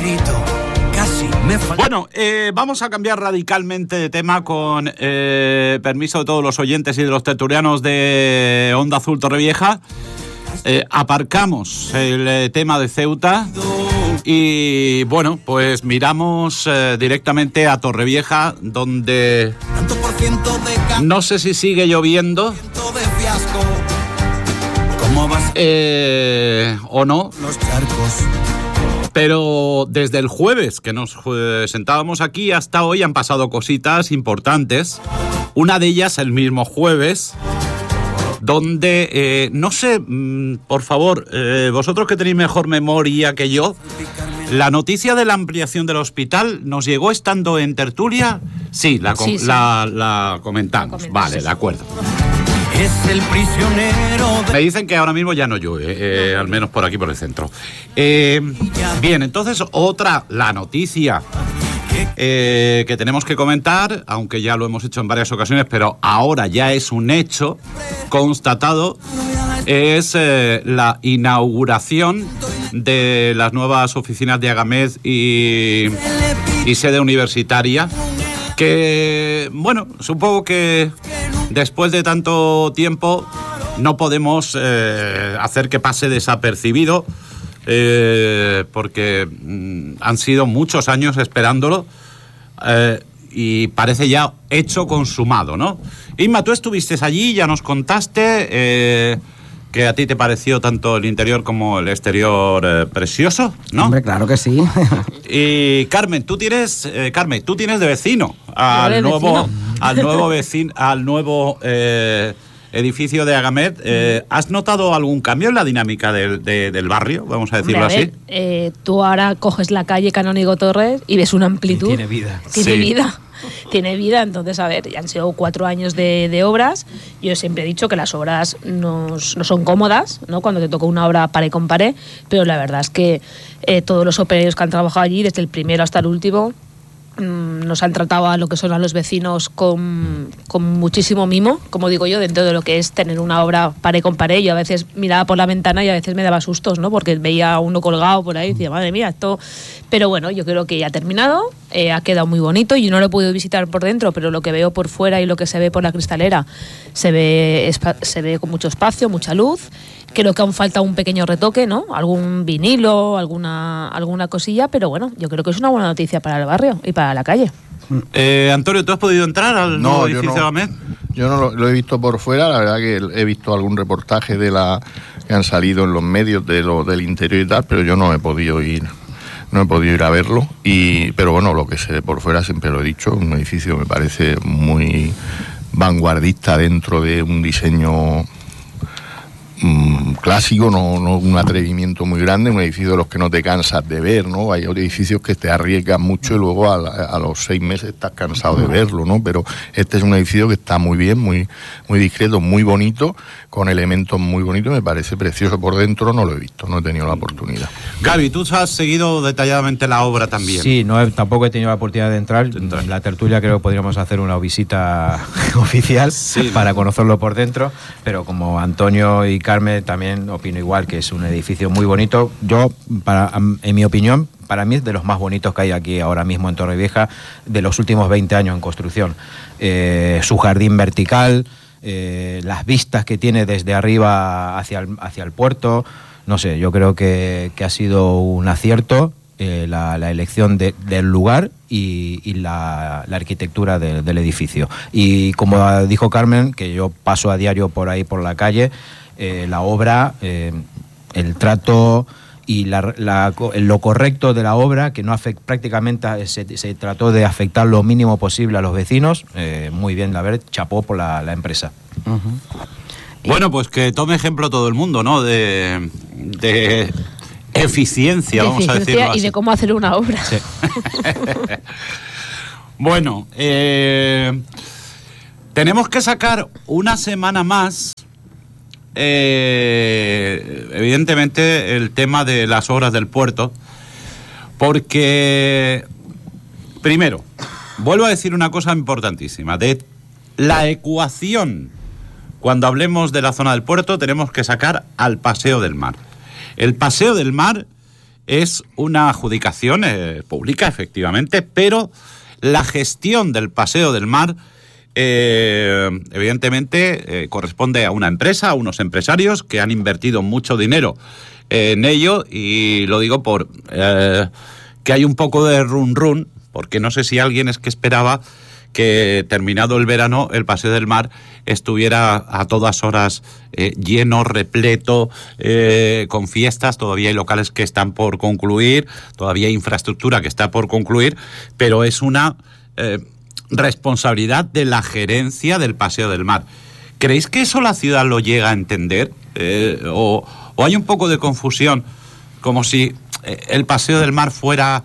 grito, casi me falta. Bueno, vamos a cambiar radicalmente de tema con permiso de todos los oyentes y de los tertulianos de Onda Azul Torrevieja. Aparcamos el tema de Ceuta y bueno, pues miramos directamente a Torrevieja, donde no sé si sigue lloviendo o no, pero desde el jueves que nos sentábamos aquí hasta hoy han pasado cositas importantes. Una de ellas el mismo jueves, donde, no sé, por favor, vosotros que tenéis mejor memoria que yo, ¿la noticia de la ampliación del hospital nos llegó estando en tertulia? Sí, la comentamos. Vale, de acuerdo. Es el prisionero de... Me dicen que ahora mismo ya no llueve, al menos por aquí, por el centro. Bien, entonces la noticia que tenemos que comentar, aunque ya lo hemos hecho en varias ocasiones, pero ahora ya es un hecho constatado, es la inauguración de las nuevas oficinas de Agamed y sede universitaria, que, bueno, supongo que después de tanto tiempo no podemos hacer que pase desapercibido, porque han sido muchos años esperándolo y parece ya hecho, consumado, ¿no? Inma, tú estuviste allí, ya nos contaste que a ti te pareció tanto el interior como el exterior precioso, ¿no? Hombre, claro que sí. Y Carmen, tú tienes de vecino al nuevo edificio de Agamed. ¿Has notado algún cambio en la dinámica del barrio, vamos a decirlo así? Tú ahora coges la calle Canónigo Torres y ves una amplitud. Y tiene vida. Tiene vida, entonces, a ver, ya han sido 4 años de obras. Yo siempre he dicho que las obras no son cómodas, ¿no? Cuando te toca una obra pare con pare, pero la verdad es que todos los operarios que han trabajado allí, desde el primero hasta el último, nos han tratado a lo que son a los vecinos con muchísimo mimo, como digo yo, dentro de lo que es tener una obra pare con pare. Yo a veces miraba por la ventana y a veces me daba sustos, ¿no? Porque veía a uno colgado por ahí y decía, madre mía, esto... Pero bueno, yo creo que ya ha terminado, ha quedado muy bonito. Yo no lo he podido visitar por dentro, pero lo que veo por fuera y lo que se ve por la cristalera se ve con mucho espacio, mucha luz. Creo que aún falta un pequeño retoque, ¿no? Algún vinilo, alguna cosilla, pero bueno, yo creo que es una buena noticia para el barrio y para la calle. Antonio, ¿tú has podido entrar al nuevo edificio de Agamed? Yo no lo he visto por fuera, la verdad que he visto algún reportaje que han salido en los medios del interior y tal, pero yo no he podido ir a verlo, pero bueno, lo que sé por fuera siempre lo he dicho, un edificio me parece muy vanguardista dentro de un diseño clásico, no un atrevimiento muy grande, un edificio de los que no te cansas de ver, ¿no? Hay edificios que te arriesgan mucho y luego a los 6 meses estás cansado de verlo, ¿no? Pero este es un edificio que está muy bien, muy, muy discreto, muy bonito, con elementos muy bonitos, me parece precioso por dentro. No lo he visto, no he tenido la oportunidad. Gaby, tú has seguido detalladamente la obra también. Sí, tampoco he tenido la oportunidad de entrar. En la tertulia creo que podríamos hacer una visita oficial para conocerlo por dentro, pero como Antonio y Carmen también opino igual, que es un edificio muy bonito. En mi opinión, para mí es de los más bonitos que hay aquí ahora mismo en Torrevieja, de los últimos 20 años en construcción. Su jardín vertical, las vistas que tiene desde arriba hacia el puerto, no sé, yo creo que ha sido un acierto la elección del lugar y la arquitectura del edificio. Y como dijo Carmen, que yo paso a diario por ahí por la calle, la obra, el trato y lo correcto de la obra, que no prácticamente se trató de afectar lo mínimo posible a los vecinos, muy bien, chapó por la empresa. Uh-huh. Bueno, pues que tome ejemplo todo el mundo, ¿no? De eficiencia, vamos a decirlo así. Y de cómo hacer una obra. Sí. Bueno, tenemos que sacar una semana más, evidentemente, el tema de las obras del puerto, porque, primero, vuelvo a decir una cosa importantísima, de la ecuación, cuando hablemos de la zona del puerto, tenemos que sacar al Paseo del Mar. El Paseo del Mar es una adjudicación pública, efectivamente, pero la gestión del Paseo del Mar evidentemente corresponde a una empresa, a unos empresarios que han invertido mucho dinero en ello, y lo digo por que hay un poco de run, porque no sé si alguien es que esperaba que terminado el verano el Paseo del Mar estuviera a todas horas lleno, repleto, con fiestas. Todavía hay locales que están por concluir, todavía hay infraestructura que está por concluir, pero es una responsabilidad de la gerencia del Paseo del Mar. ¿Creéis que eso la ciudad lo llega a entender? ¿O hay un poco de confusión, como si el Paseo del Mar fuera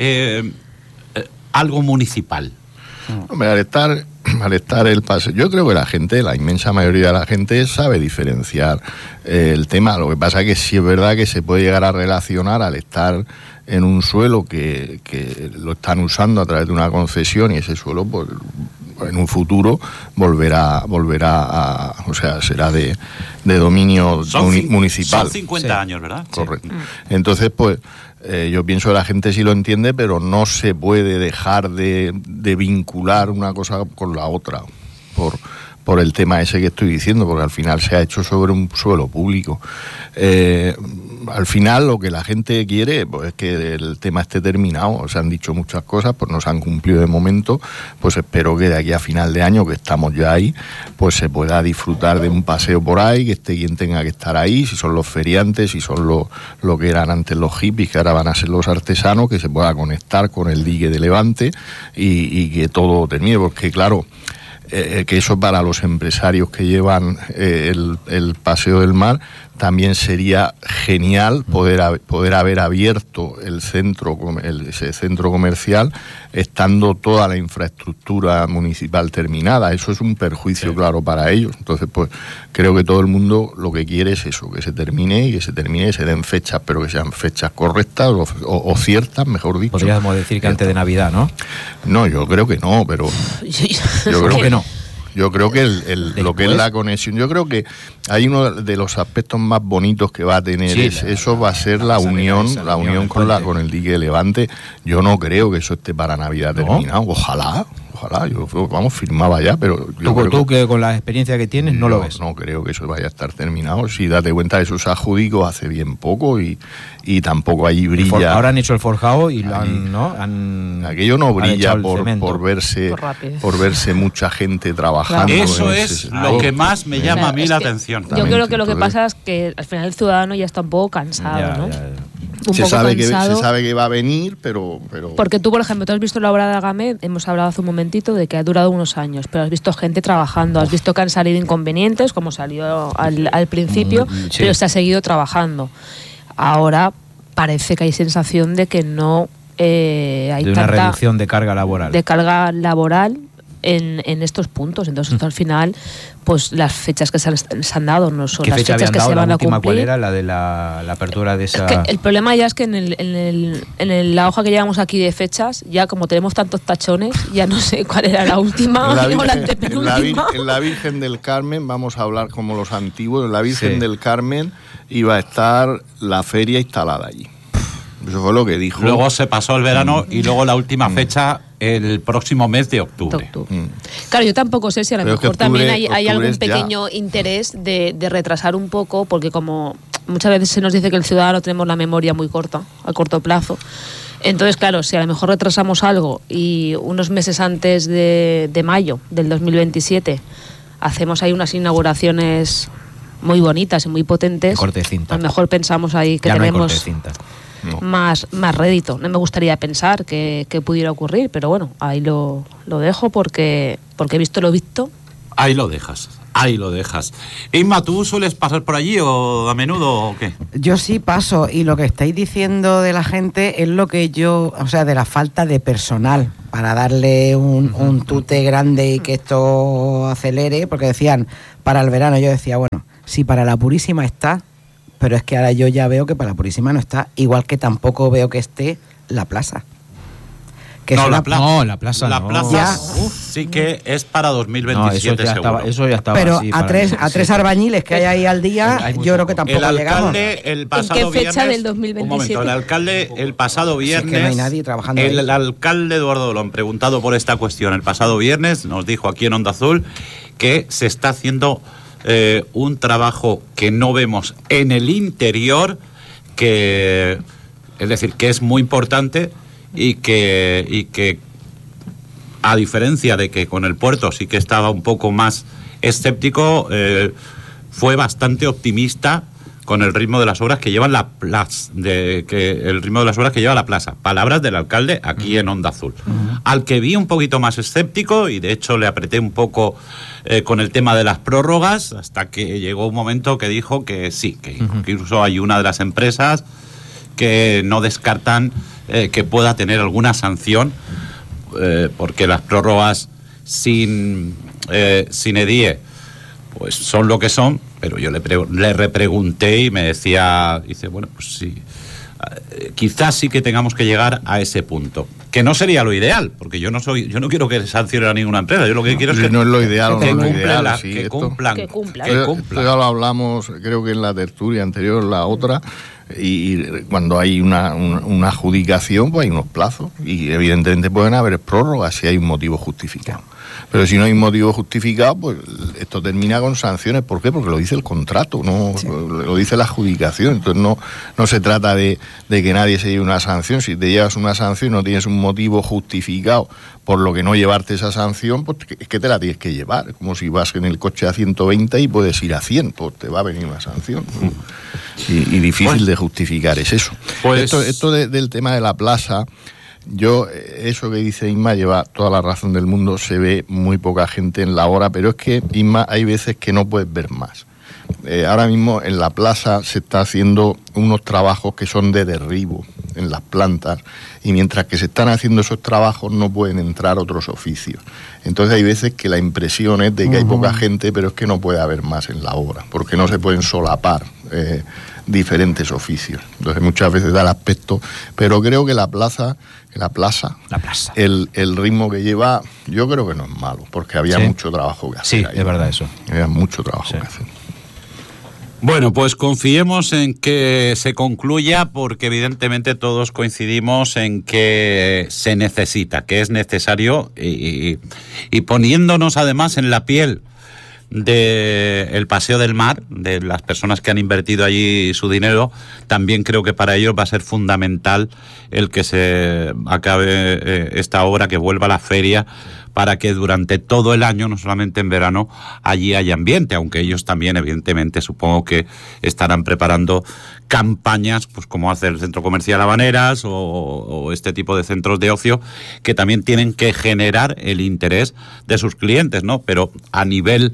algo municipal? Hombre, al estar el paseo, yo creo que la inmensa mayoría de la gente sabe diferenciar el tema. Lo que pasa es que sí es verdad que se puede llegar a relacionar al estar en un suelo que lo están usando a través de una concesión, y ese suelo pues en un futuro volverá a, o sea, será de dominio municipal. Son 50 años, ¿verdad? Correcto. Sí. Entonces, pues yo pienso que la gente sí lo entiende, pero no se puede dejar de vincular una cosa con la otra por el tema ese que estoy diciendo, porque al final se ha hecho sobre un suelo público. Al final lo que la gente quiere pues es que el tema esté terminado. Se han dicho muchas cosas, pues no se han cumplido de momento. Pues espero que de aquí a final de año, que estamos ya ahí, pues se pueda disfrutar de un paseo por ahí, que esté quien tenga que estar ahí, si son los feriantes, si son lo que eran antes los hippies, que ahora van a ser los artesanos, que se pueda conectar con el dique de Levante y que todo termine, porque claro, que eso para los empresarios que llevan el Paseo del Mar también sería genial poder haber abierto ese centro comercial estando toda la infraestructura municipal terminada. Eso es un perjuicio, claro, para ellos. Entonces, pues creo que todo el mundo lo que quiere es eso, que se termine y se den fechas, pero que sean fechas correctas o ciertas, mejor dicho. Podríamos decir que antes de Navidad, ¿no? No, yo creo que no, pero yo creo que no. Yo creo que lo que es la conexión, yo creo que hay uno de los aspectos más bonitos que va a tener, eso va a ser la unión con el dique de Levante. Yo no creo que eso esté para Navidad terminado. Ojalá, yo firmaba ya, pero tú que con la experiencia que tienes no lo ves. No creo que eso vaya a estar terminado. Si date cuenta, eso se adjudicó hace bien poco y tampoco allí brilla. Ahora han hecho el forjado y aquello no brilla por verse mucha gente trabajando. Claro. Eso es lo que más me llama a mí la atención. Yo creo que lo que pasa es que al final el ciudadano ya está un poco cansado, ¿no? Se sabe que va a venir, pero... Porque tú, por ejemplo, tú has visto la obra de Agame, hemos hablado hace un momentito de que ha durado unos años, pero has visto gente trabajando, has visto que han salido inconvenientes, como salió al principio, pero se ha seguido trabajando. Ahora parece que hay sensación de que no hay de una reducción de carga laboral. De carga laboral en estos puntos. Entonces, al final, pues las fechas que se han dado no son las fechas que se van a cumplir. ¿Cuál era la de la apertura de esa...? Es que el problema ya es que en la hoja que llevamos aquí de fechas, ya como tenemos tantos tachones, ya no sé cuál era la última o la antepenúltima. En la Virgen del Carmen, vamos a hablar como los antiguos, en la Virgen del Carmen iba a estar la feria instalada allí. Eso fue lo que dijo. Luego se pasó el verano y luego la última fecha el próximo mes de octubre. Claro, yo tampoco sé si a lo mejor también hay algún pequeño interés de retrasar un poco, porque como muchas veces se nos dice que el ciudadano tenemos la memoria muy corta, a corto plazo. Entonces, claro, si a lo mejor retrasamos algo y unos meses antes de mayo del 2027 hacemos ahí unas inauguraciones muy bonitas y muy potentes, a lo mejor pensamos ahí que ya tenemos... Más rédito. No me gustaría pensar que pudiera ocurrir, pero bueno, ahí lo dejo porque he visto lo visto. Ahí lo dejas. Inma, ¿tú sueles pasar por allí o a menudo o qué? Yo sí paso, y lo que estáis diciendo de la gente es lo que de la falta de personal para darle un tute grande y que esto acelere, porque decían para el verano, yo decía, bueno, si para la Purísima está, pero es que ahora yo ya veo que para la Purísima no está, igual que tampoco veo que esté la plaza. Que no, es la plaza La no. plaza sí que es para 2027 seguro. Eso ya estaba pero así, a tres albañiles que hay ahí al día, yo creo que tampoco llegamos. El pasado ¿En qué fecha viernes, del 2027? Un momento, el alcalde el pasado viernes, es que no hay nadie trabajando ahí. el alcalde Eduardo Dolón, preguntado por esta cuestión el pasado viernes, nos dijo aquí en Onda Azul que se está haciendo un trabajo que no vemos en el interior, es decir, que es muy importante y que a diferencia de que con el puerto sí que estaba un poco más escéptico, fue bastante optimista con el ritmo de las obras que llevan la plaza, Palabras del alcalde aquí en Onda Azul. Al que vi un poquito más escéptico, y de hecho le apreté un poco con el tema de las prórrogas, hasta que llegó un momento que dijo que sí, que incluso hay una de las empresas que no descartan que pueda tener alguna sanción, porque las prórrogas sin EDIE pues son lo que son, pero yo le repregunté y me decía, dice, bueno, pues sí, quizás sí que tengamos que llegar a ese punto, que no sería lo ideal, porque yo no quiero que sancionen a ninguna empresa, yo lo que quiero es que no es lo ideal, que cumplan. Esto ya lo hablamos, creo que en la tertulia anterior, la otra. Y cuando hay una adjudicación, pues hay unos plazos y evidentemente pueden haber prórrogas si hay un motivo justificado. Pero si no hay un motivo justificado, pues esto termina con sanciones. ¿Por qué? Porque lo dice el contrato, no lo dice la adjudicación. Entonces no se trata de que nadie se lleve una sanción. Si te llevas una sanción y no tienes un motivo justificado por lo que no llevarte esa sanción, pues es que te la tienes que llevar. Como si vas en el coche a 120 y puedes ir a 100, pues te va a venir una sanción. Y difícil de justificar es eso. Pues Esto del tema de la plaza, eso que dice Inma lleva toda la razón del mundo, se ve muy poca gente en la hora, pero es que, Inma, hay veces que no puedes ver más. Ahora mismo en la plaza se está haciendo unos trabajos que son de derribo en las plantas, y mientras que se están haciendo esos trabajos no pueden entrar otros oficios. Entonces hay veces que la impresión es de que hay poca gente, pero es que no puede haber más en la obra, porque no se pueden solapar diferentes oficios. Entonces muchas veces da el aspecto, pero creo que la plaza, el ritmo que lleva, yo creo que no es malo, porque había mucho trabajo que hacer. Sí, ahí. Es verdad eso. Había mucho trabajo que hacer. Bueno, pues confiemos en que se concluya, porque evidentemente todos coincidimos en que se necesita, que es necesario, y poniéndonos además en la piel del Paseo del Mar, de las personas que han invertido allí su dinero, también creo que para ellos va a ser fundamental el que se acabe esta obra, que vuelva a la feria, para que durante todo el año, no solamente en verano, allí haya ambiente, aunque ellos también, evidentemente, supongo que estarán preparando campañas, pues como hace el Centro Comercial Habaneras o este tipo de centros de ocio, que también tienen que generar el interés de sus clientes, ¿no? Pero a nivel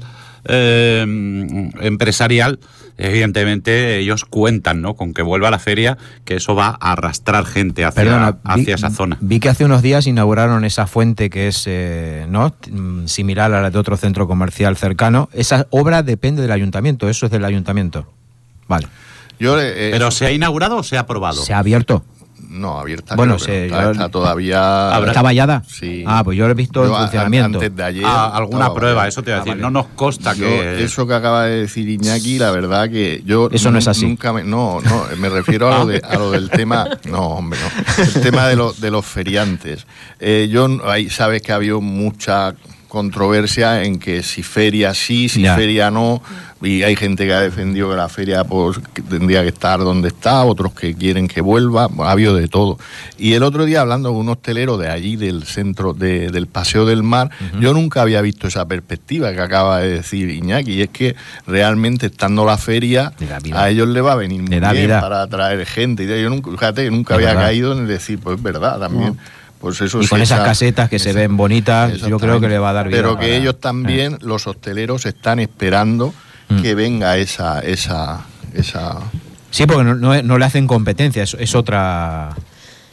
empresarial, evidentemente ellos cuentan, ¿no?, con que vuelva a la feria, que eso va a arrastrar gente hacia esa zona. Vi que hace unos días inauguraron esa fuente que es similar a la de otro centro comercial cercano. Esa obra depende del ayuntamiento, eso es del ayuntamiento. Vale. ¿Pero se ha inaugurado o se ha aprobado? Se ha abierto. No, abierta. Bueno, está todavía. ¿Está vallada? Sí. Pues yo he visto el funcionamiento. Antes de ayer. Alguna prueba, vallada. Eso te iba a decir. Vale. No nos consta que. Eso que acaba de decir Iñaki, la verdad que yo. Eso no es así. Nunca me refiero a lo del tema. No, hombre, no. El tema de los feriantes. Ahí sabes que ha habido mucha controversia en que si feria sí, si feria no, y hay gente que ha defendido que la feria pues que tendría que estar donde está, otros que quieren que vuelva, ha habido de todo. Y el otro día, hablando con un hostelero de allí, del centro del Paseo del Mar, yo nunca había visto esa perspectiva que acaba de decir Iñaki, y es que realmente estando la feria, a ellos le va a venir muy bien para atraer gente. Y yo nunca había caído en decir, pues es verdad, también. Pues eso y con esas casetas que se ven bonitas, yo creo que le va a dar bien. Pero que ellos también, los hosteleros, están esperando que venga esa. Sí, porque no le hacen competencia, es otra.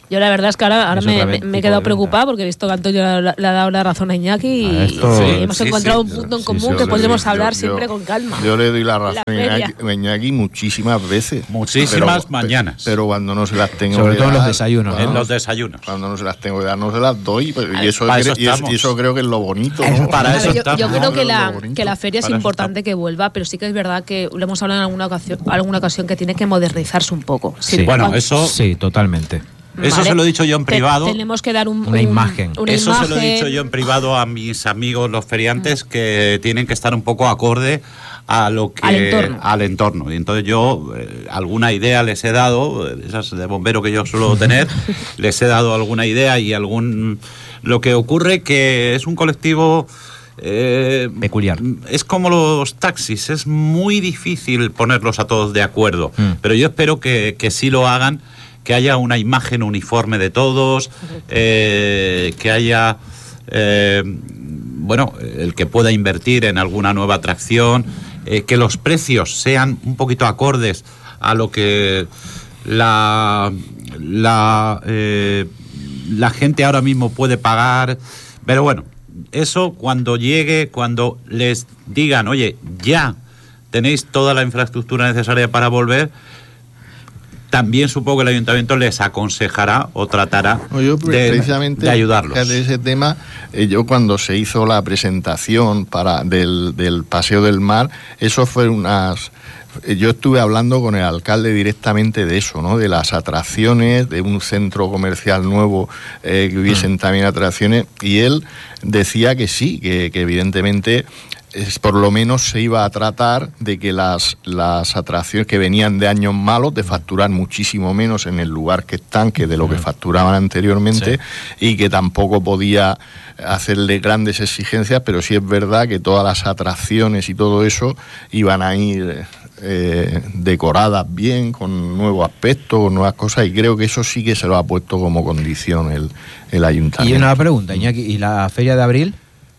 Yo la verdad es que ahora me he quedado preocupada porque he visto que Antonio le ha dado la razón a Iñaki y hemos encontrado un punto en común que podremos hablar siempre con calma. Yo le doy la razón a Iñaki muchísimas veces. Muchísimas mañanas. Pero cuando no se las tengo sobre que todo dar, en los desayunos. En los desayunos. Cuando no se las tengo que dar, no se las doy. Y eso creo que es lo bonito, ¿no? Para eso yo creo que la feria es importante que vuelva, pero sí que es verdad que lo hemos hablado en alguna ocasión que tiene que modernizarse un poco. Sí. Bueno, eso... Sí, totalmente. Eso ¿vale? Se lo he dicho yo en privado. Tenemos que dar una imagen. Eso se lo he dicho yo en privado a mis amigos los feriantes que tienen que estar un poco acorde a lo que al entorno. Y entonces yo alguna idea les he dado, esas de bombero que yo suelo tener, les he dado alguna idea y lo que ocurre que es un colectivo peculiar. Es como los taxis, es muy difícil ponerlos a todos de acuerdo, pero yo espero que sí lo hagan, que haya una imagen uniforme de todos, que haya el que pueda invertir en alguna nueva atracción, que los precios sean un poquito acordes a lo que la gente ahora mismo puede pagar. Pero bueno, eso cuando llegue, cuando les digan, oye, ya tenéis toda la infraestructura necesaria para volver, también supongo que el ayuntamiento les aconsejará o tratará de ayudarlos. De ese tema, yo cuando se hizo la presentación del Paseo del Mar, eso fue yo estuve hablando con el alcalde directamente de eso, ¿no? De las atracciones, de un centro comercial nuevo que hubiesen también atracciones, y él decía que sí, que evidentemente por lo menos se iba a tratar de que las atracciones que venían de años malos, de facturar muchísimo menos en el lugar que están que de lo que facturaban anteriormente, y que tampoco podía hacerle grandes exigencias, pero sí es verdad que todas las atracciones y todo eso iban a ir decoradas bien, con nuevo aspecto, con nuevas cosas, y creo que eso sí que se lo ha puesto como condición el ayuntamiento. Y una pregunta, Iñaki, ¿y la Feria de Abril?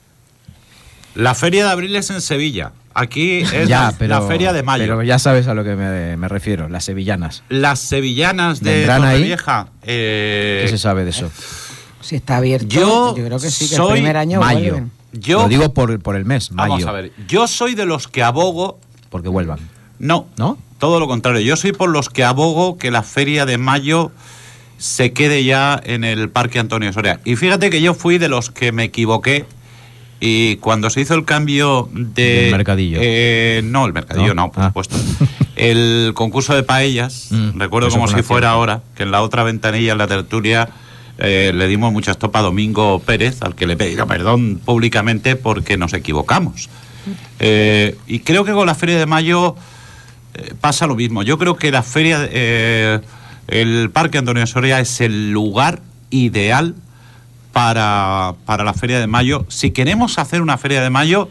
La Feria de Abril es en Sevilla. Aquí es la Feria de Mayo. Pero ya sabes a lo que me refiero, las sevillanas. Las sevillanas de Torrevieja. ¿Qué se sabe de eso? Si está abierto, yo creo que sí, que el primer año mayo. Vuelven. Lo digo por el mes, mayo. Vamos a ver, yo soy de los que abogo... Porque vuelvan. No, todo lo contrario. Yo soy por los que abogo que la Feria de Mayo se quede ya en el Parque Antonio Soria. Y fíjate que yo fui de los que me equivoqué. Y cuando se hizo el cambio del mercadillo. No, el mercadillo no, por supuesto. El concurso de paellas, recuerdo como si fuera ahora, que en la otra ventanilla, en la tertulia, le dimos mucha estopa a Domingo Pérez, al que le pedí perdón públicamente porque nos equivocamos. Y creo que con la Feria de Mayo pasa lo mismo. Yo creo que la feria, el Parque Antonio Soria es el lugar ideal para la Feria de Mayo. Si queremos hacer una Feria de Mayo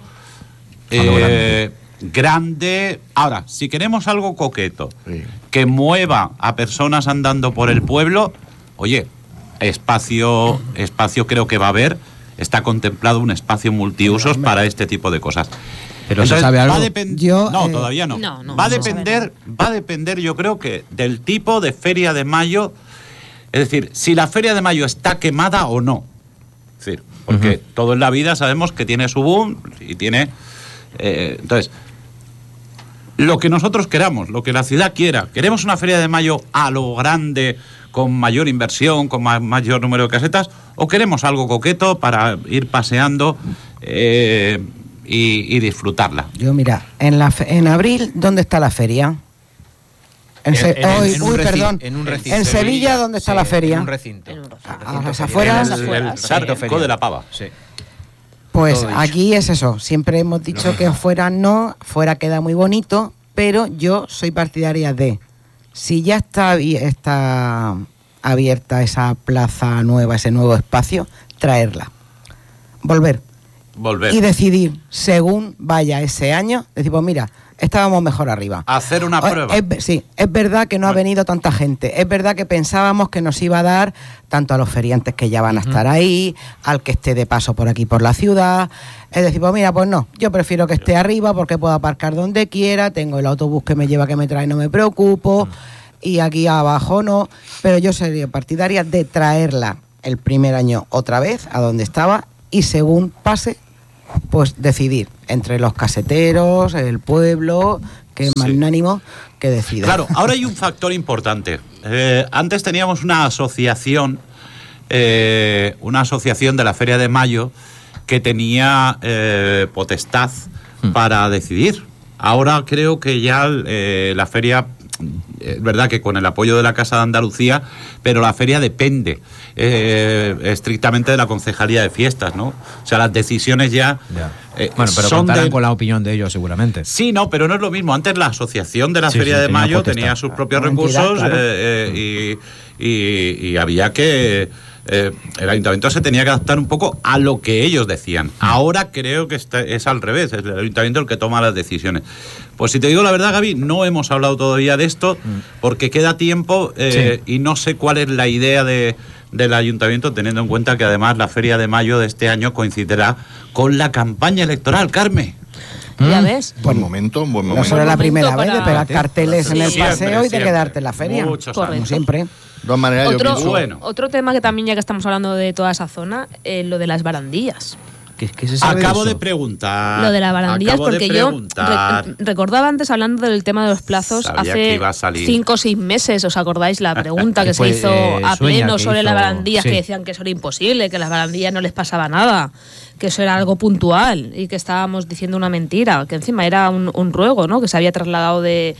grande. Ahora, si queremos algo coqueto, que mueva a personas andando por el pueblo, oye, espacio creo que va a haber. Está contemplado un espacio multiusos para este tipo de cosas. Pero entonces, ¿se sabe algo? No, todavía no. Va a depender, yo creo que del tipo de Feria de Mayo. Es decir, si la Feria de Mayo está quemada o no. Es decir, porque todo en la vida sabemos que tiene su boom y tiene... entonces, lo que nosotros queramos, lo que la ciudad quiera. ¿Queremos una Feria de Mayo a lo grande, con mayor inversión, con mayor número de casetas? ¿O queremos algo coqueto para ir paseando y disfrutarla? Yo, mira, en abril, ¿dónde está la feria? En Sevilla, ¿dónde está la feria? En un recinto. A las afueras. El Sarco de la Pava. Sí. Pues aquí es eso. Siempre hemos dicho que fuera no, fuera queda muy bonito, pero yo soy partidaria de, si ya está abierta esa plaza nueva, ese nuevo espacio, traerla. Volver. Y decidir, según vaya ese año, decir, pues mira, estábamos mejor arriba. Hacer una prueba. Sí, es verdad que no ha venido tanta gente. Es verdad que pensábamos que nos iba a dar tanto a los feriantes que ya van a estar ahí, al que esté de paso por aquí por la ciudad. Es decir, pues mira, pues no, yo prefiero que esté arriba porque puedo aparcar donde quiera, tengo el autobús que me lleva, que me trae, no me preocupo. y aquí abajo no, pero yo sería partidaria de traerla el primer año otra vez a donde estaba y según pase, pues decidir entre los caseteros, el pueblo, que magnánimo que decida. Claro, ahora hay un factor importante. Antes teníamos una asociación de la Feria de Mayo que tenía potestad para decidir. Ahora creo que ya la feria, es verdad que con el apoyo de la Casa de Andalucía, pero la feria depende estrictamente de la Concejalía de Fiestas, ¿no? O sea, las decisiones ya bueno, pero contarán con la opinión de ellos seguramente. Sí, no, pero no es lo mismo. Antes la asociación de la Feria de Mayo tenía sus propios recursos, claro. y había que... el ayuntamiento se tenía que adaptar un poco a lo que ellos decían. Ahora creo que es al revés, es el ayuntamiento el que toma las decisiones. Pues si te digo la verdad, Gaby, no hemos hablado todavía de esto porque queda tiempo y no sé cuál es la idea del ayuntamiento, teniendo en cuenta que además la Feria de Mayo de este año coincidirá con la campaña electoral, Carmen. Ya ves. Buen momento. No será la primera vez de pegar carteles en el paseo y de quedarte en la feria. Como siempre. De todas maneras, otro tema que también, ya que estamos hablando de toda esa zona, lo de las barandillas. ¿Qué se sabe Acabo de de preguntar. Lo de las barandillas, porque yo recordaba antes, hablando del tema de los plazos, hace 5 o 6 meses, ¿os acordáis la pregunta que se hizo a pleno sobre las barandillas? Que decían que eso era imposible, que las barandillas no les pasaba nada, que eso era algo puntual y que estábamos diciendo una mentira, que encima era un ruego, ¿no?, que se había trasladado de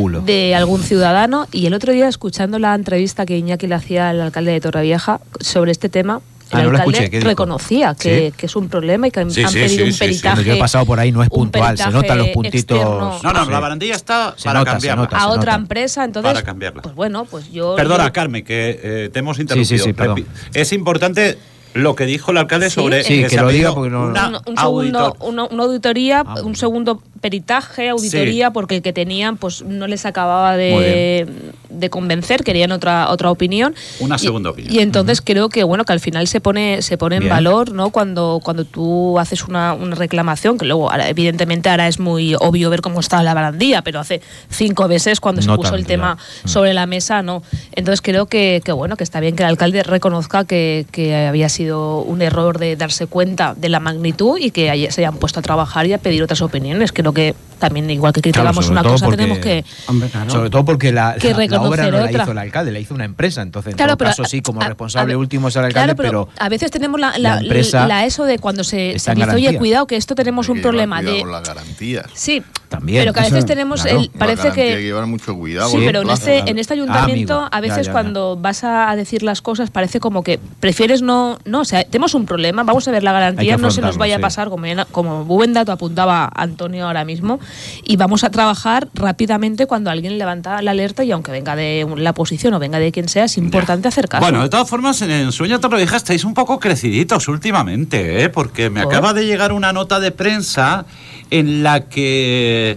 algún ciudadano. Y el otro día, escuchando la entrevista que Iñaki le hacía al alcalde de Torrevieja sobre este tema, el alcalde reconocía que es un problema y que han pedido un peritaje. Yo he pasado por ahí, no es puntual, se notan los puntitos. Externo. No, la barandilla está para cambiarla. A otra empresa, entonces. Para cambiarla. Pues bueno, pues yo. Perdona, Carmen, que te hemos interrumpido. Sí, perdón. Es importante lo que dijo el alcalde sobre que lo diga porque una auditoría, un segundo peritaje, auditoría, porque el que tenían pues no les acababa de convencer, querían otra opinión. Una segunda opinión. Y entonces creo que bueno, que al final se pone en valor, ¿no?, cuando tú haces una reclamación, que luego evidentemente ahora es muy obvio ver cómo estaba la barandilla, pero hace 5 veces cuando se puso el tema sobre la mesa, no. Entonces creo que bueno, que está bien que el alcalde reconozca que había sido un error de darse cuenta de la magnitud y que se hayan puesto a trabajar y a pedir otras opiniones. Creo que también, igual que criticamos una cosa, tenemos que... Sobre todo porque la obra no la hizo el alcalde, la hizo una empresa. Entonces, en todo caso, sí, como responsable último es el alcalde, pero a veces tenemos la empresa eso de cuando se dice, oye, cuidado, que esto tenemos un problema de... con las garantías. Sí, también. Pero que a veces tenemos... parece que... Hay que llevar mucho cuidado. Sí, pero en este ayuntamiento, a veces cuando vas a decir las cosas, parece como que prefieres no, o sea, tenemos un problema, vamos a ver la garantía, no se nos vaya a pasar, como buen dato apuntaba Antonio ahora mismo, y vamos a trabajar rápidamente cuando alguien levanta la alerta, y aunque venga de la oposición o venga de quien sea, es importante hacer caso. Bueno, de todas formas, en Sueña Torrevieja estáis un poco creciditos últimamente, porque me acaba de llegar una nota de prensa en la que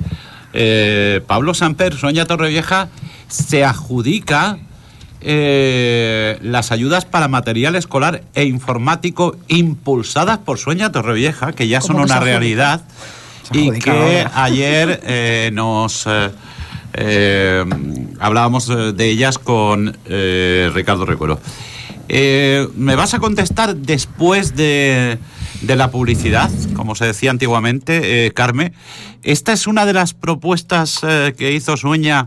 Pablo Samper, Sueña Torrevieja, se adjudica las ayudas para material escolar e informático impulsadas por Sueña Torrevieja, que ya son una realidad, y que ayer nos hablábamos de ellas con Ricardo Recuero. ¿Me vas a contestar después de la publicidad, como se decía antiguamente, Carmen? Esta es una de las propuestas que hizo Sueña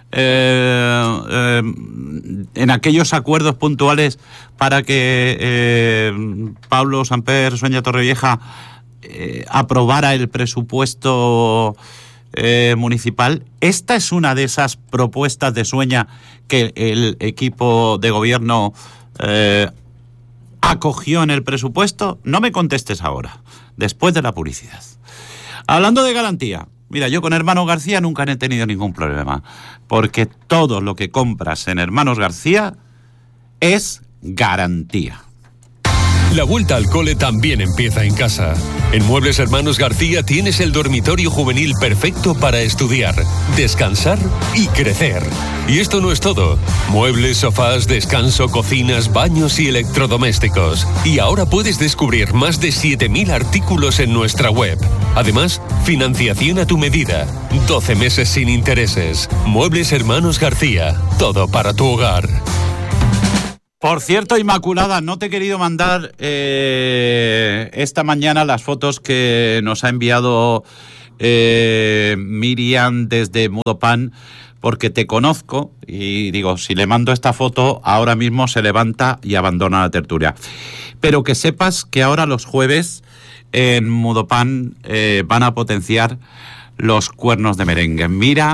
en aquellos acuerdos puntuales para que Pablo Samper, Sueña Torrevieja, aprobara el presupuesto municipal. Esta es una de esas propuestas de Sueña que el equipo de gobierno acogió en el presupuesto. No me contestes ahora, después de la publicidad. Hablando de garantía, mira, yo con Hermanos García nunca he tenido ningún problema, porque todo lo que compras en Hermanos García es garantía. La vuelta al cole también empieza en casa. En Muebles Hermanos García tienes el dormitorio juvenil perfecto para estudiar, descansar y crecer. Y esto no es todo. Muebles, sofás, descanso, cocinas, baños y electrodomésticos. Y ahora puedes descubrir más de 7.000 artículos en nuestra web. Además, financiación a tu medida. 12 meses sin intereses. Muebles Hermanos García. Todo para tu hogar. Por cierto, Inmaculada, no te he querido mandar esta mañana las fotos que nos ha enviado Miriam desde Mudopan, porque te conozco y digo, si le mando esta foto, ahora mismo se levanta y abandona la tertulia. Pero que sepas que ahora los jueves en Mudopan van a potenciar los cuernos de merengue.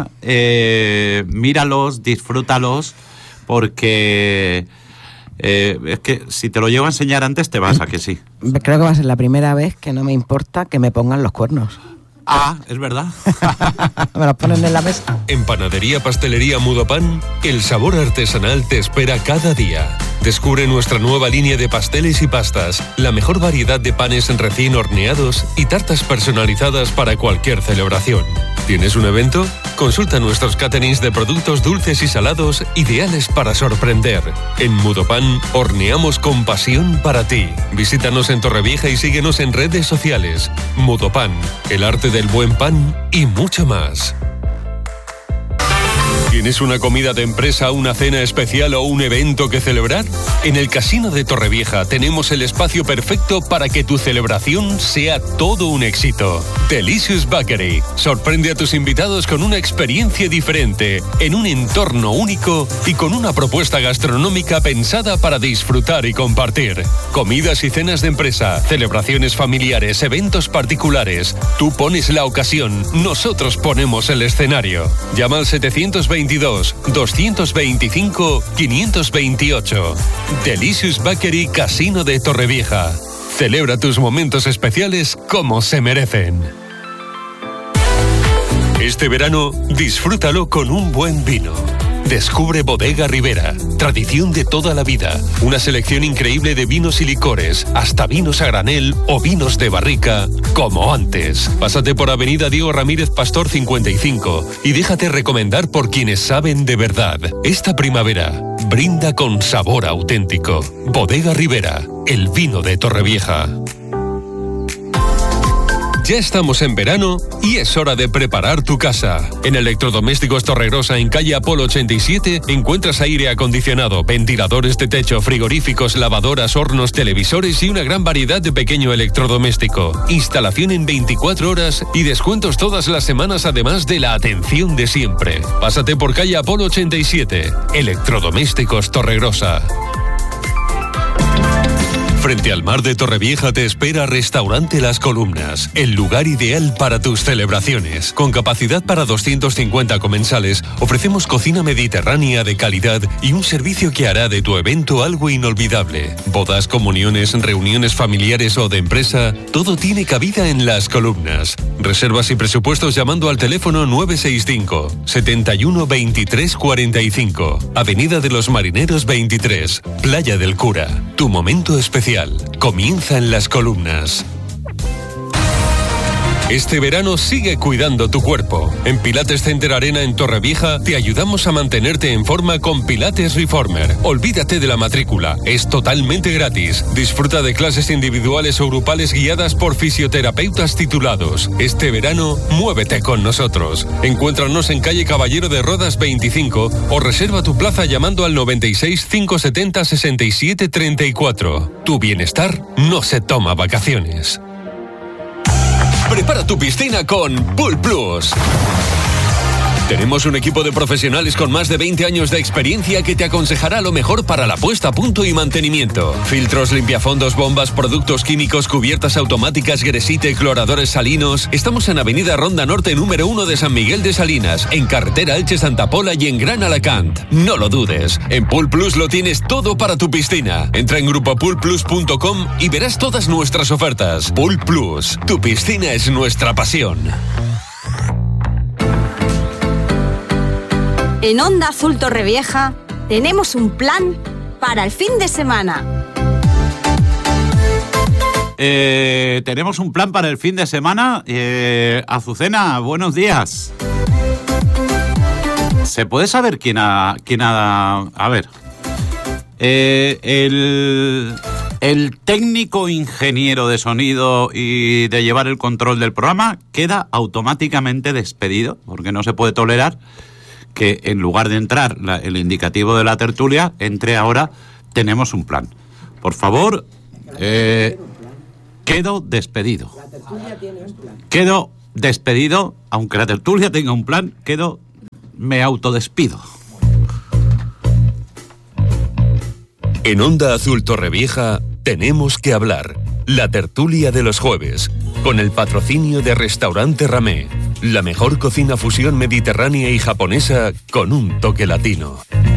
Míralos, disfrútalos, porque... es que si te lo llevo a enseñar antes te vas, ¿a que sí? Creo que va a ser la primera vez que no me importa que me pongan los cuernos. Ah, es verdad. Me los ponen en la mesa. En Panadería Pastelería Mudopan, el sabor artesanal te espera cada día. Descubre nuestra nueva línea de pasteles y pastas, la mejor variedad de panes recién horneados y tartas personalizadas para cualquier celebración. ¿Tienes un evento? Consulta nuestros caterings de productos dulces y salados ideales para sorprender. En Mudopan, horneamos con pasión para ti. Visítanos en Torrevieja y síguenos en redes sociales. Mudopan, el arte del buen pan y mucho más. ¿Tienes una comida de empresa, una cena especial o un evento que celebrar? En el Casino de Torrevieja tenemos el espacio perfecto para que tu celebración sea todo un éxito. Delicious Bakery. Sorprende a tus invitados con una experiencia diferente, en un entorno único y con una propuesta gastronómica pensada para disfrutar y compartir. Comidas y cenas de empresa, celebraciones familiares, eventos particulares. Tú pones la ocasión, nosotros ponemos el escenario. Llama al 722-225-528. Delicious Bakery Casino de Torrevieja. Celebra tus momentos especiales como se merecen. Este verano, disfrútalo con un buen vino. Descubre Bodega Ribera, tradición de toda la vida. Una selección increíble de vinos y licores, hasta vinos a granel o vinos de barrica, como antes. Pásate por Avenida Diego Ramírez Pastor 55 y déjate recomendar por quienes saben de verdad. Esta primavera, brinda con sabor auténtico. Bodega Ribera, el vino de Torrevieja. Ya estamos en verano y es hora de preparar tu casa. En Electrodomésticos Torregrosa, en calle Apolo 87, encuentras aire acondicionado, ventiladores de techo, frigoríficos, lavadoras, hornos, televisores y una gran variedad de pequeño electrodoméstico. Instalación en 24 horas y descuentos todas las semanas, además de la atención de siempre. Pásate por calle Apolo 87. Electrodomésticos Torregrosa. Frente al mar de Torrevieja te espera Restaurante Las Columnas, el lugar ideal para tus celebraciones. Con capacidad para 250 comensales, ofrecemos cocina mediterránea de calidad y un servicio que hará de tu evento algo inolvidable. Bodas, comuniones, reuniones familiares o de empresa, todo tiene cabida en Las Columnas. Reservas y presupuestos llamando al teléfono 965 71 23 45, Avenida de los Marineros 23, Playa del Cura. Tu momento especial comienza en Las Columnas. Este verano sigue cuidando tu cuerpo. En Pilates Center Arena en Torrevieja te ayudamos a mantenerte en forma con Pilates Reformer. Olvídate de la matrícula, es totalmente gratis. Disfruta de clases individuales o grupales guiadas por fisioterapeutas titulados. Este verano, muévete con nosotros. Encuéntranos en calle Caballero de Rodas 25 o reserva tu plaza llamando al 96 570 67 34. Tu bienestar no se toma vacaciones. Prepara tu piscina con Pool Plus. Tenemos un equipo de profesionales con más de 20 años de experiencia que te aconsejará lo mejor para la puesta a punto y mantenimiento. Filtros, limpiafondos, bombas, productos químicos, cubiertas automáticas, gresite, cloradores salinos. Estamos en Avenida Ronda Norte número 1 de San Miguel de Salinas, en carretera Elche Santa Pola y en Gran Alacant. No lo dudes, en Pool Plus lo tienes todo para tu piscina. Entra en grupopoolplus.com y verás todas nuestras ofertas. Pool Plus, tu piscina es nuestra pasión. En Onda Azul Torrevieja tenemos un plan para el fin de semana. tenemos un plan para el fin de semana. Azucena, buenos días. ¿Se puede saber quién ha... A ver. El técnico ingeniero de sonido y de llevar el control del programa queda automáticamente despedido, porque no se puede tolerar que en lugar de entrar el indicativo de la tertulia, entre ahora tenemos un plan. Por favor, quedo despedido. La tertulia tiene un plan. Quedo despedido, aunque la tertulia tenga un plan, me autodespido. En Onda Azul Torrevieja tenemos que hablar. La tertulia de los jueves, con el patrocinio de Restaurante Ramé, la mejor cocina fusión mediterránea y japonesa con un toque latino.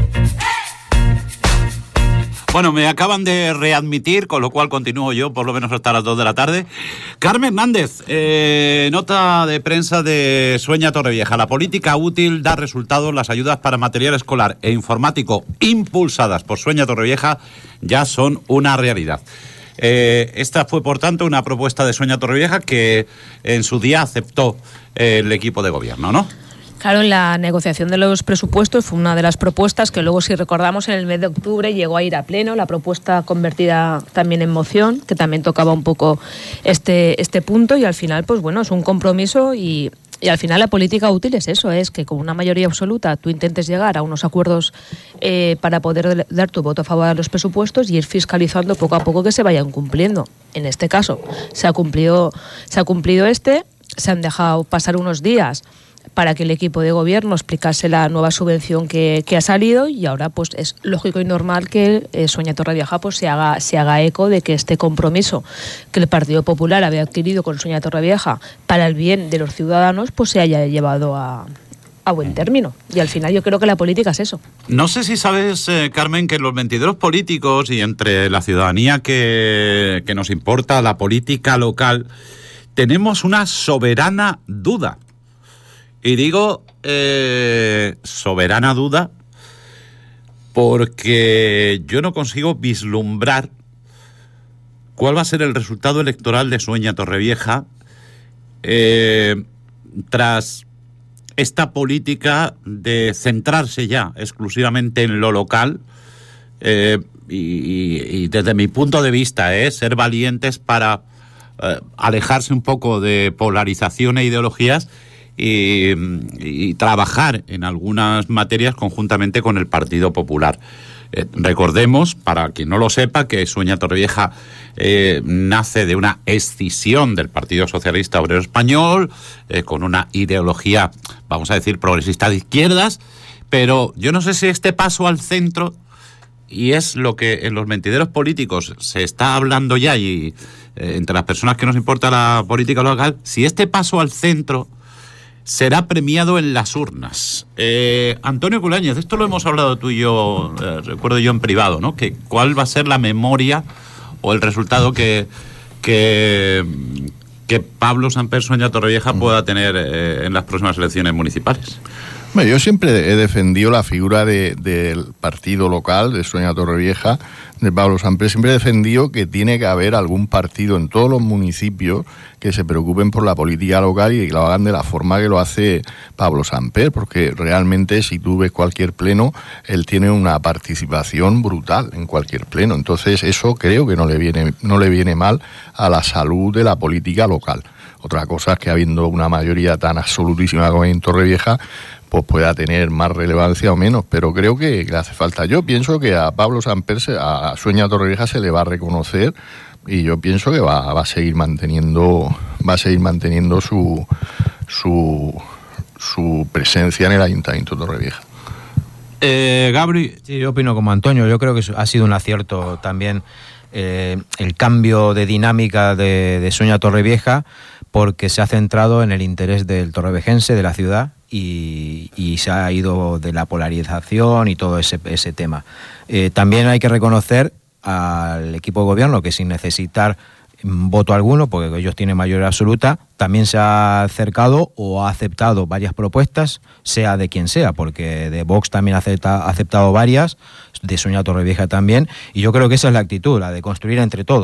Bueno, me acaban de readmitir, con lo cual continúo yo por lo menos hasta las 2 de la tarde. Carmen Hernández, nota de prensa de Sueña Torrevieja. La política útil da resultados. Las ayudas para material escolar e informático impulsadas por Sueña Torrevieja ya son una realidad. Esta fue, por tanto, una propuesta de Sueña Torrevieja que en su día aceptó el equipo de gobierno, ¿no? Claro, en la negociación de los presupuestos fue una de las propuestas que luego, si recordamos, en el mes de octubre llegó a ir a pleno, la propuesta convertida también en moción, que también tocaba un poco este punto, y al final, pues bueno, es un compromiso y al final la política útil es eso, es que con una mayoría absoluta tú intentes llegar a unos acuerdos para poder dar tu voto a favor de los presupuestos y ir fiscalizando poco a poco que se vayan cumpliendo. En este caso se ha cumplido se han dejado pasar unos días para que el equipo de gobierno explicase la nueva subvención que ha salido, y ahora pues es lógico y normal que Sueña Torrevieja pues se haga eco de que este compromiso que el Partido Popular había adquirido con Sueña Torrevieja para el bien de los ciudadanos pues se haya llevado a buen término. Y al final yo creo que la política es eso. No sé si sabes, Carmen, que los mentideros políticos y entre la ciudadanía que nos importa la política local tenemos una soberana duda. Y digo soberana duda porque yo no consigo vislumbrar cuál va a ser el resultado electoral de Sueña Torrevieja tras esta política de centrarse ya exclusivamente en lo local y desde mi punto de vista ser valientes para alejarse un poco de polarización e ideologías y trabajar en algunas materias conjuntamente con el Partido Popular. Recordemos, para quien no lo sepa, que Sueña Torrevieja nace de una escisión del Partido Socialista Obrero Español, con una ideología, vamos a decir, progresista de izquierdas, pero yo no sé si este paso al centro, y es lo que en los mentideros políticos se está hablando ya, y entre las personas que nos importa la política local, si este paso al centro será premiado en las urnas. Antonio Culañez, esto lo hemos hablado tú y yo, recuerdo yo en privado, ¿no? Que cuál va a ser la memoria o el resultado que Pablo Samper Sueña Torrevieja pueda tener en las próximas elecciones municipales. Bueno, yo siempre he defendido la figura del partido local de Sueña Torrevieja, de Pablo Samper. Siempre he defendido que tiene que haber algún partido en todos los municipios que se preocupen por la política local y que lo hagan de la forma que lo hace Pablo Samper, porque realmente si tú ves cualquier pleno, él tiene una participación brutal en cualquier pleno. Entonces eso creo que no le viene mal a la salud de la política local. Otra cosa es que habiendo una mayoría tan absolutísima como en Torrevieja, pues pueda tener más relevancia o menos, pero creo que le hace falta. Yo pienso que a Pablo Samper, a Sueña Torrevieja se le va a reconocer, y yo pienso que va a seguir manteniendo su presencia en el Ayuntamiento de Torrevieja. Gabri. Sí, yo opino como Antonio. Yo creo que ha sido un acierto también el cambio de dinámica de Sueña Torrevieja, porque se ha centrado en el interés del torrevejense, de la ciudad, y se ha ido de la polarización y todo ese tema. También hay que reconocer al equipo de gobierno que sin necesitar voto alguno, porque ellos tienen mayoría absoluta, también se ha acercado o ha aceptado varias propuestas, sea de quien sea, porque de Vox también ha aceptado varias, de Sueña Torrevieja también, y yo creo que esa es la actitud, la de construir entre todos.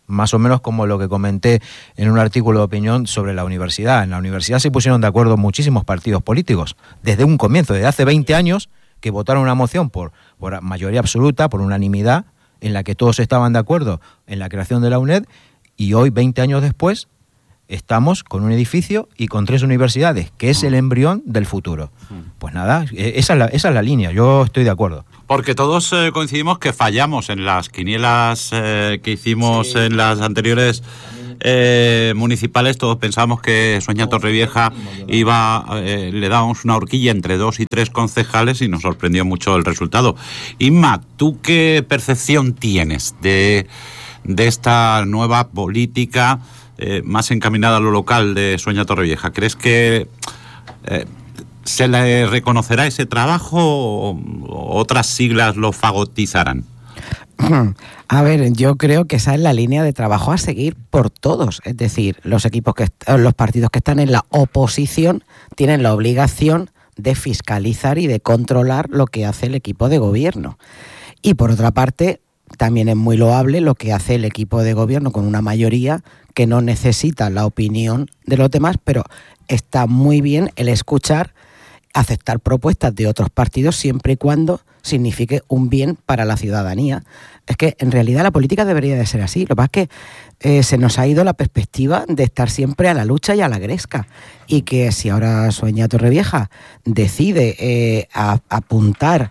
más o menos como lo que comenté en un artículo de opinión sobre la universidad. En la universidad se pusieron de acuerdo muchísimos partidos políticos, desde un comienzo, desde hace 20 años, que votaron una moción por mayoría absoluta, por unanimidad, en la que todos estaban de acuerdo en la creación de la UNED, y hoy, 20 años después, estamos con un edificio y con 3 universidades, que es el embrión del futuro. Pues nada, esa es la línea, yo estoy de acuerdo. Porque todos coincidimos que fallamos en las quinielas que hicimos en las anteriores municipales. Todos pensábamos que Sonia Torrevieja le dábamos una horquilla entre 2 y 3 concejales y nos sorprendió mucho el resultado. Inma, ¿tú qué percepción tienes de esta nueva política más encaminada a lo local de Sonia Torrevieja? ¿Crees que se le reconocerá ese trabajo o otras siglas lo fagotizarán? A ver, yo creo que esa es la línea de trabajo a seguir por todos. Es decir, los partidos que están en la oposición tienen la obligación de fiscalizar y de controlar lo que hace el equipo de gobierno. Y por otra parte, también es muy loable lo que hace el equipo de gobierno con una mayoría que no necesita la opinión de los demás, pero está muy bien el escuchar, aceptar propuestas de otros partidos siempre y cuando signifique un bien para la ciudadanía. Es que en realidad la política debería de ser así. Lo que pasa es que se nos ha ido la perspectiva de estar siempre a la lucha y a la gresca. Y que si ahora Sonia Torrevieja decide apuntar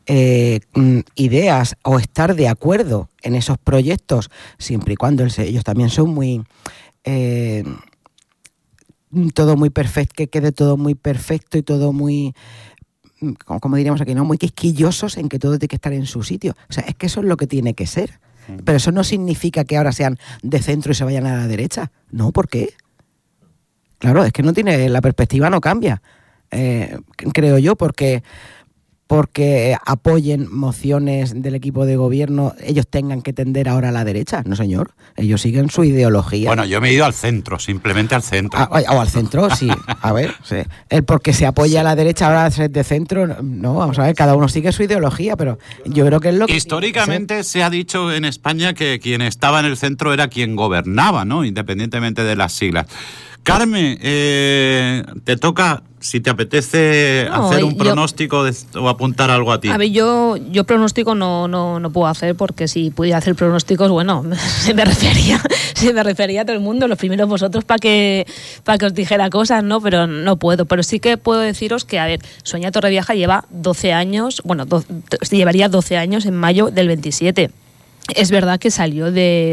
ideas o estar de acuerdo en esos proyectos, siempre y cuando ellos también son muy... todo muy perfecto, que quede todo muy perfecto y todo muy, como diríamos aquí, ¿no? Muy quisquillosos en que todo tiene que estar en su sitio. O sea, es que eso es lo que tiene que ser. Pero eso no significa que ahora sean de centro y se vayan a la derecha. No, ¿por qué? Claro, es que no tiene, la perspectiva no cambia, creo yo, porque apoyen mociones del equipo de gobierno, ellos tengan que tender ahora a la derecha. No, señor. Ellos siguen su ideología. Bueno, yo me he ido al centro, simplemente al centro. O al centro, sí. A ver, sí. El porque se apoya a la derecha ahora ser de centro, no, vamos a ver, cada uno sigue su ideología, pero yo creo que es lo que... Históricamente se ha dicho en España que quien estaba en el centro era quien gobernaba, ¿no? Independientemente de las siglas. Carmen, te toca, si te apetece hacer un pronóstico o apuntar algo a ti. A ver, yo pronóstico no puedo hacer, porque si pudiera hacer pronósticos, bueno, se me refería a todo el mundo, los primeros vosotros para que os dijera cosas, ¿no? Pero no puedo. Pero sí que puedo deciros que, a ver, Sonia Torrevieja lleva 12 años, llevaría 12 años en mayo del 27. Es verdad que salió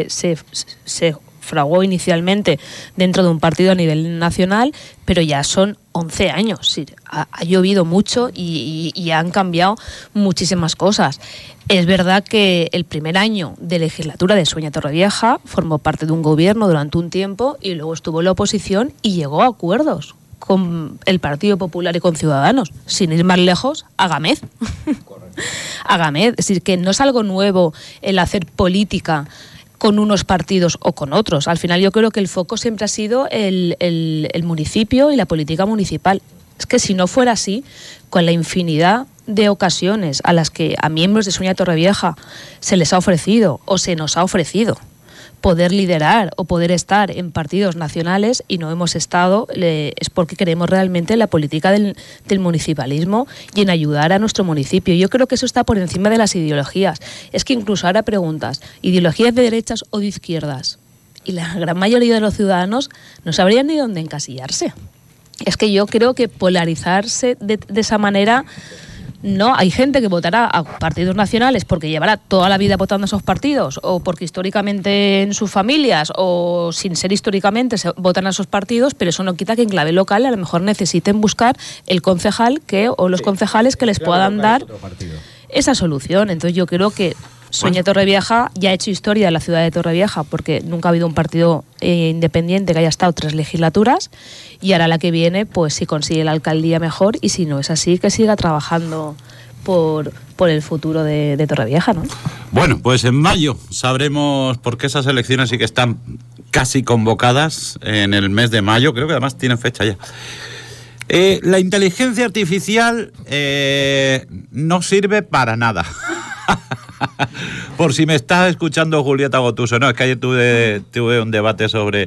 se fraguó inicialmente dentro de un partido a nivel nacional, pero ya son 11 años. Sí, ha llovido mucho y han cambiado muchísimas cosas. Es verdad que el primer año de legislatura de Sonia Torrevieja formó parte de un gobierno durante un tiempo y luego estuvo en la oposición y llegó a acuerdos con el Partido Popular y con Ciudadanos. Sin ir más lejos, Agamez. Agamez. Es decir, que no es algo nuevo el hacer política con unos partidos o con otros. Al final yo creo que el foco siempre ha sido el municipio y la política municipal. Es que si no fuera así, con la infinidad de ocasiones a las que a miembros de Sonia Torrevieja se les ha ofrecido o se nos ha ofrecido poder liderar o poder estar en partidos nacionales y no hemos estado, es porque queremos realmente la política del municipalismo y en ayudar a nuestro municipio. Yo creo que eso está por encima de las ideologías. Es que incluso ahora preguntas, ¿ideologías de derechas o de izquierdas? Y la gran mayoría de los ciudadanos no sabrían ni dónde encasillarse. Es que yo creo que polarizarse de esa manera... No, hay gente que votará a partidos nacionales porque llevará toda la vida votando a esos partidos, o porque históricamente en sus familias, o sin ser históricamente, se votan a esos partidos, pero eso no quita que en clave local a lo mejor necesiten buscar el concejal o los concejales que les puedan dar esa solución. Entonces yo creo que Sonia Torrevieja ya ha hecho historia en la ciudad de Torrevieja, porque nunca ha habido un partido independiente que haya estado 3 legislaturas, y ahora la que viene, pues si consigue la alcaldía mejor, y si no es así, que siga trabajando por el futuro de Torrevieja, ¿no? Bueno, pues en mayo sabremos, porque esas elecciones sí que están casi convocadas en el mes de mayo, creo que además tienen fecha ya. La inteligencia artificial no sirve para nada. Por si me estás escuchando, Julieta Gotuso, no, es que ayer tuve un debate sobre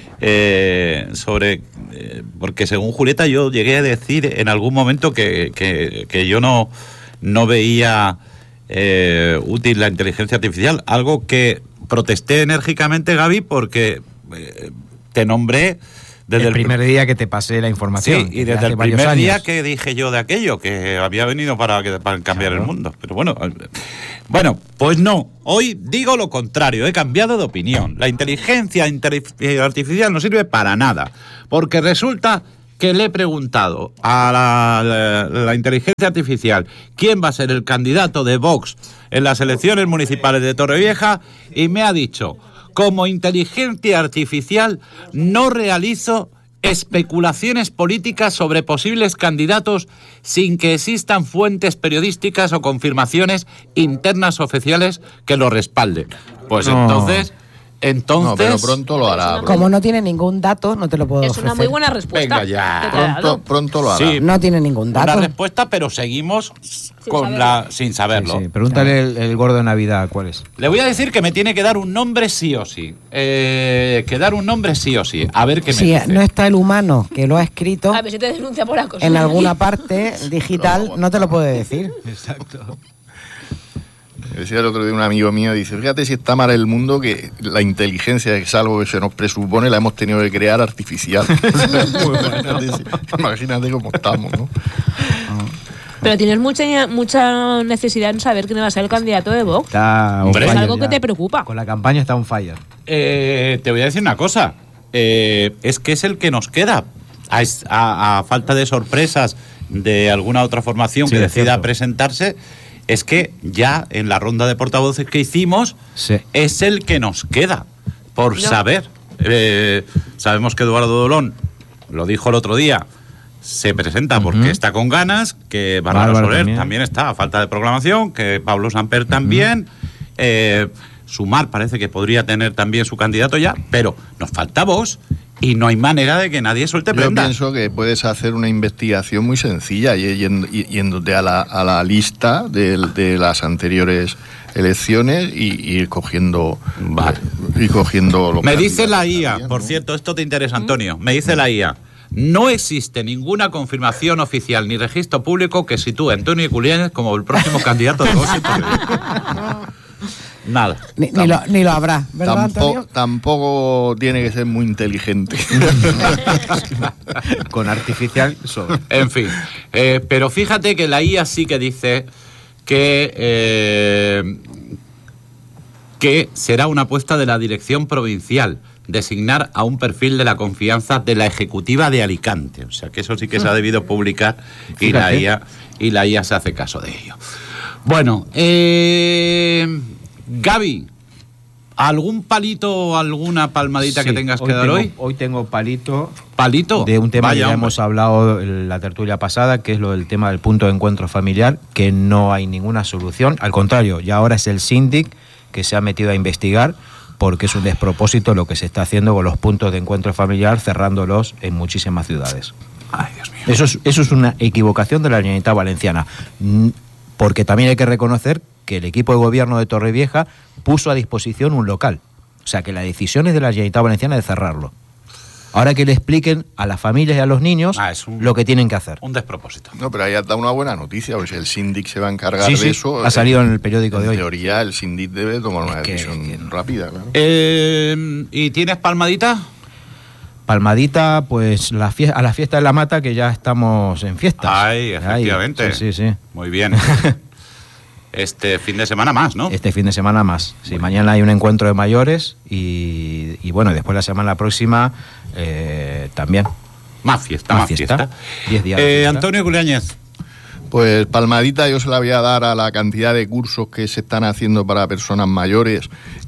porque según Julieta yo llegué a decir en algún momento que yo no veía útil la inteligencia artificial, algo que protesté enérgicamente, Gaby, porque te nombré desde el primer día que te pasé la información. Sí, y desde el primer día que dije yo de aquello, que había venido para cambiar el mundo. Pero bueno, pues no. Hoy digo lo contrario, he cambiado de opinión. La inteligencia artificial no sirve para nada, porque resulta que le he preguntado a la inteligencia artificial quién va a ser el candidato de Vox en las elecciones municipales de Torrevieja y me ha dicho: como inteligencia artificial no realizo especulaciones políticas sobre posibles candidatos sin que existan fuentes periodísticas o confirmaciones internas oficiales que lo respalden. Pues no. Entonces, pero pronto lo hará. Como no tiene ningún dato, no te lo puedo ofrecer. Es una muy buena respuesta. Venga ya. Pronto lo hará. Sí, no tiene ningún dato. Una respuesta, pero seguimos sin saberlo. Sí. Pregúntale el gordo de Navidad, ¿cuál es? Le voy a decir que me tiene que dar un nombre sí o sí. A ver qué me dice. Si no está el humano que lo ha escrito, a ver si te denuncia por acoso. en alguna parte digital, no te lo puede decir. Exacto. Decía el otro día un amigo mío, dice, fíjate si está mal el mundo que la inteligencia, que es algo que se nos presupone, la hemos tenido que crear artificial. Imagínate cómo estamos, ¿no? Pero tienes mucha necesidad en saber quién va a ser el candidato de Vox. Es algo que te preocupa. Con la campaña está on fire. Te voy a decir una cosa. Es que es el que nos queda. A falta de sorpresas de alguna otra formación que decida presentarse, es que ya en la ronda de portavoces que hicimos es el que nos queda por saber. Sabemos que Eduardo Dolón, lo dijo el otro día, se presenta porque está con ganas, que Bárbara Soler también está a falta de proclamación, que Pablo Samper también, Sumar parece que podría tener también su candidato ya, pero nos falta Vox. Y no hay manera de que nadie suelte prenda. Yo pienso que puedes hacer una investigación muy sencilla yéndote a la lista de las anteriores elecciones y ir cogiendo lo que... Me dice la IA, por cierto, esto te interesa, Antonio, me dice la IA: no existe ninguna confirmación oficial ni registro público que sitúe a Antonio Culianes como el próximo candidato de Vox. Nada. Ni lo habrá, ¿verdad, Antonio? Tampoco tiene que ser muy inteligente. Con artificial sobre. En fin. Pero fíjate que la IA sí que dice que será una apuesta de la dirección provincial designar a un perfil de la confianza de la ejecutiva de Alicante. O sea que eso sí que se ha debido publicar y la IA se hace caso de ello. Bueno, Gaby, ¿algún palito o alguna palmadita que tengas que dar hoy? Hoy tengo palito. ¿Palito? De un tema que ya hemos hablado en la tertulia pasada, que es lo del tema del punto de encuentro familiar, que no hay ninguna solución. Al contrario, ya ahora es el síndic que se ha metido a investigar, porque es un despropósito lo que se está haciendo con los puntos de encuentro familiar, cerrándolos en muchísimas ciudades. Ay, Dios mío. Eso es una equivocación de la Generalitat Valenciana, porque también hay que reconocer que el equipo de gobierno de Torrevieja puso a disposición un local. O sea, que la decisión es de la Generalitat Valenciana de cerrarlo. Ahora que le expliquen a las familias y a los niños lo que tienen que hacer. Un despropósito. No, pero ahí has dado una buena noticia, porque el síndic se va a encargar de eso. Ha salido en el periódico de hoy. En teoría, el síndic debe tomar una decisión rápida, claro. ¿Y tienes palmadita? Palmadita, pues a la fiesta de la Mata, que ya estamos en fiestas. Ay, efectivamente. Sí. Muy bien. Este fin de semana más, ¿no? Este fin de semana más. Sí, mañana hay un encuentro de mayores y bueno, después la semana próxima también. Más fiesta. 10 días. Antonio Culiañez. Pues palmadita yo se la voy a dar a la cantidad de cursos que se están haciendo para personas mayores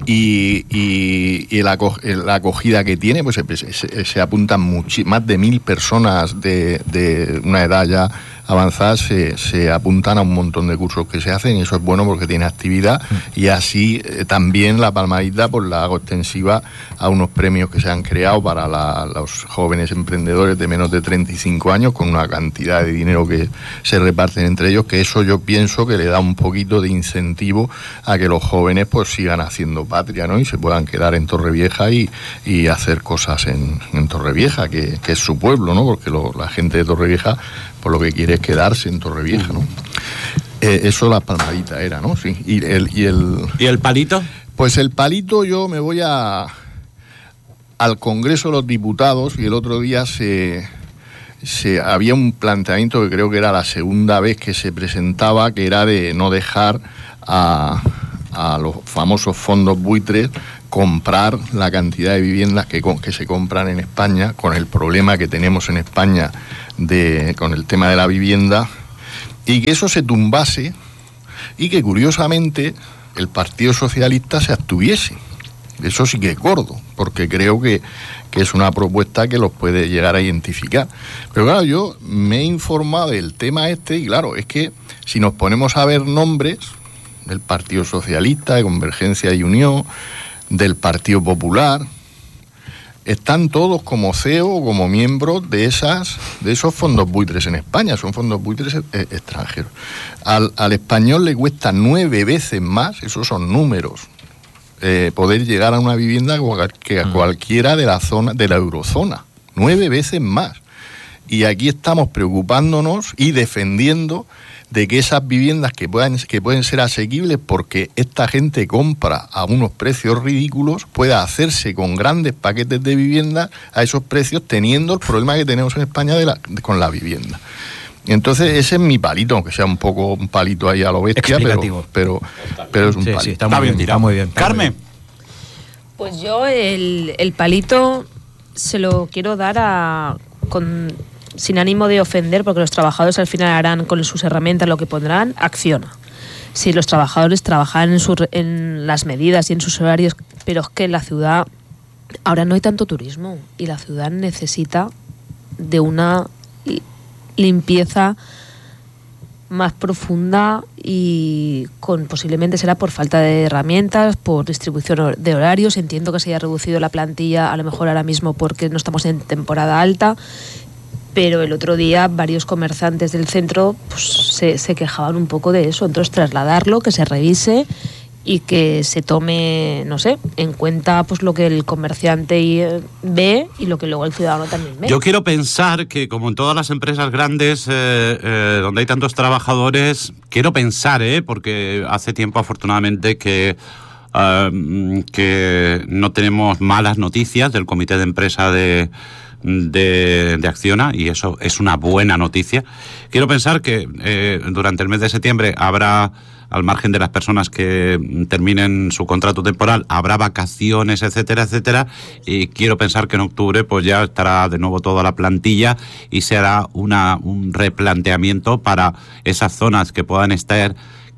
y la acogida que tiene, pues se apuntan más de 1000 personas de una edad ya avanzada se apuntan a un montón de cursos que se hacen, y eso es bueno porque tiene actividad, y así también la palmadita pues la hago extensiva a unos premios que se han creado para los jóvenes emprendedores de menos de 35 años, con una cantidad de dinero que se reparten entre ellos, que eso yo pienso que le da un poquito de incentivo a que los jóvenes pues sigan haciendo patria, ¿no? Y se puedan quedar en Torrevieja y hacer cosas en Torrevieja, que es su pueblo, ¿no? Porque la gente de Torrevieja por lo que quiere es quedarse en Torrevieja, ¿no? Eso la palmadita era, ¿no? Sí. ¿Y el palito? Pues el palito, yo me voy al Congreso de los Diputados, y el otro día había un planteamiento que creo que era la segunda vez que se presentaba, que era de no dejar a los famosos fondos buitres comprar la cantidad de viviendas que se compran en España, con el problema que tenemos en España con el tema de la vivienda, y que eso se tumbase, y que curiosamente el Partido Socialista se abstuviese. Eso sí que es gordo, porque creo que es una propuesta que los puede llegar a identificar. Pero claro, yo me he informado del tema y claro, es que si nos ponemos a ver nombres del Partido Socialista, de Convergencia y Unión, del Partido Popular, están todos como CEO o como miembros de esos fondos buitres en España. Son fondos buitres extranjeros. Al español le cuesta 9 veces más, esos son números, poder llegar a una vivienda que a cualquiera de la eurozona. 9 veces más. Y aquí estamos preocupándonos y defendiendo de que esas viviendas que pueden ser asequibles, porque esta gente compra a unos precios ridículos, pueda hacerse con grandes paquetes de vivienda a esos precios, teniendo el problema que tenemos en España con la vivienda. Entonces ese es mi palito, aunque sea un palito ahí a lo bestia, pero es un palito. Sí, está bien tirado. Está muy bien. Carmen. Pues yo el palito se lo quiero dar sin ánimo de ofender, porque los trabajadores al final harán con sus herramientas lo que pondrán, Acciona. Si los trabajadores trabajan en las medidas y en sus horarios, pero es que en la ciudad ahora no hay tanto turismo y la ciudad necesita de una limpieza más profunda, y posiblemente será por falta de herramientas, por distribución de horarios. Entiendo que se haya reducido la plantilla a lo mejor ahora mismo porque no estamos en temporada alta, pero el otro día varios comerciantes del centro pues, se quejaban un poco de eso. Entonces trasladarlo, que se revise y que se tome, no sé, en cuenta pues lo que el comerciante ve y lo que luego el ciudadano también ve. Yo quiero pensar que, como en todas las empresas grandes donde hay tantos trabajadores, quiero pensar, porque hace tiempo afortunadamente que no tenemos malas noticias del comité de empresa de Acciona, y eso es una buena noticia. Quiero pensar que durante el mes de septiembre habrá, al margen de las personas que terminen su contrato temporal, habrá vacaciones, etcétera, etcétera, y quiero pensar que en octubre pues ya estará de nuevo toda la plantilla y se hará un replanteamiento para esas zonas que puedan estar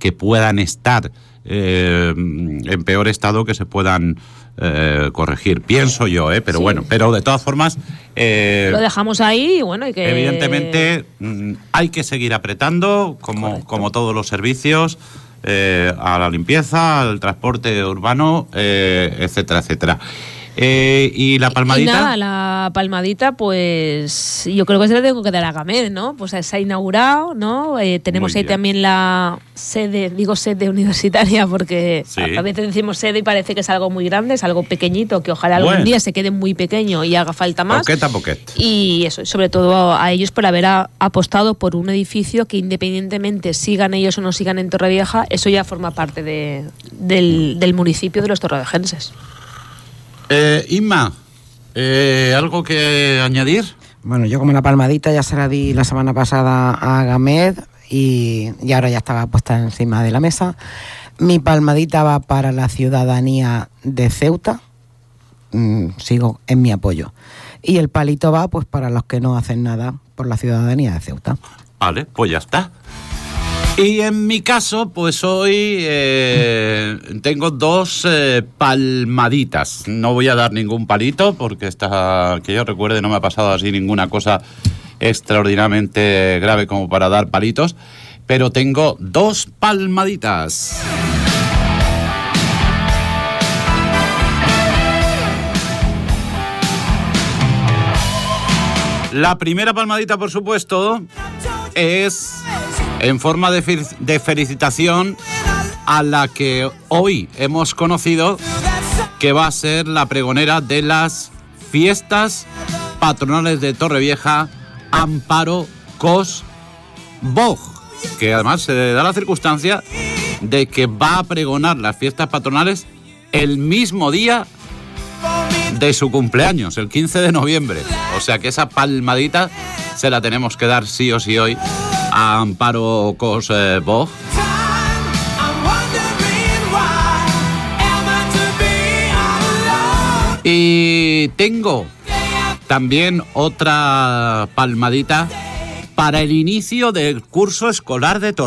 en peor estado, que se puedan corregir, pienso yo, pero sí. Bueno, pero de todas formas lo dejamos ahí, y bueno, hay que evidentemente hay que seguir apretando como todos los servicios, a la limpieza, al transporte urbano, etcétera, etcétera. Y la palmadita. Y nada, la palmadita, pues yo creo que se la tengo que dar a Gamed, ¿no? Pues se ha inaugurado, ¿no? Tenemos ahí también la sede universitaria, porque sí. A veces decimos sede y parece que es algo muy grande, es algo pequeñito, que ojalá algún día se quede muy pequeño y haga falta más. Poquet. Y eso, sobre todo a ellos por haber apostado por un edificio que, independientemente sigan ellos o no sigan en Torrevieja, eso ya forma parte del municipio de los torrevejenses. Inma, ¿algo que añadir? Bueno, yo como la palmadita ya se la di la semana pasada a Gamed y ahora ya estaba puesta encima de la mesa. Mi palmadita va para la ciudadanía de Ceuta. Sigo en mi apoyo. Y el palito va pues para los que no hacen nada por la ciudadanía de Ceuta. Vale, pues ya está. Y en mi caso, pues hoy tengo 2 palmaditas. No voy a dar ningún palito porque que yo recuerde no me ha pasado así ninguna cosa extraordinariamente grave como para dar palitos, pero tengo 2 palmaditas. La primera palmadita, por supuesto, es en forma de felicitación a la que hoy hemos conocido que va a ser la pregonera de las fiestas patronales de Torrevieja, Amparo Cos Boj, que además se da la circunstancia de que va a pregonar las fiestas patronales el mismo día de su cumpleaños, el 15 de noviembre. O sea que esa palmadita se la tenemos que dar sí o sí hoy a Amparo Cos Boj. Y tengo también otra palmadita para el inicio del curso escolar de Torrevieja.